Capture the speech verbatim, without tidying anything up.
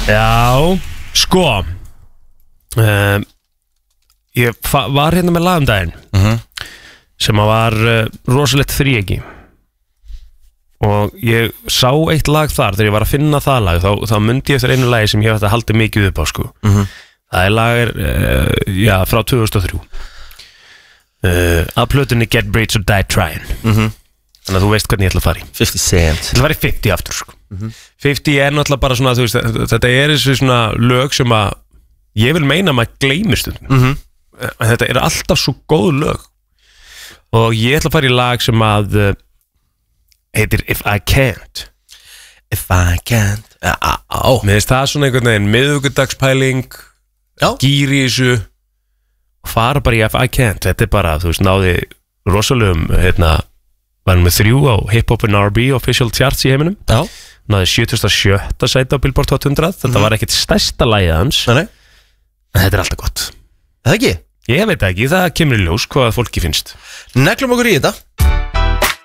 Já, sko uh, Ég var hérna með lag um daginn uh-huh. sem að var uh, rosalegt þríegi og ég sá eitt lag þar þegar ég var að finna það lag þá, þá myndi ég eftir einu lagi sem ég hef þetta haldið mikið upp á sko. uh-huh. Það er lag uh, já, frá tvö þúsund og þrjú uh, að plötunni Get Rich or Die Trying uh-huh. Þannig að þú veist hvernig ég ætla að fara í fifty cent Ég ætla að fara í fimmtíu aftur sko. uh-huh. fimmtíu er náttúrulega bara svona veist, þetta er þessi svona lög sem að ég vil meina að maður gleymir stundum uh-huh. Þetta er alltaf svo góð lög og ég ætla að fara í lag sem að uh, heitir If I Can't If I Can't uh, uh, oh. Mér finnst það svona einhvern veginn miðvikudagspæling gýr í þessu og fara bara í If I Can't Þetta er bara, þú veist, náði rosalegum hérna, varum með þrjú á Hip Hop and R and B official charts í heiminum Já. Náði sjötugasta og sjötta sæti á Billboard Hot hundrað Þetta mm. var ekkert stærsta lagið hans nei, nei. En þetta er alltaf gott Það ekki? Ég veit ekki, það kemur í ljós hvað fólki finnst Neglum okkur í þetta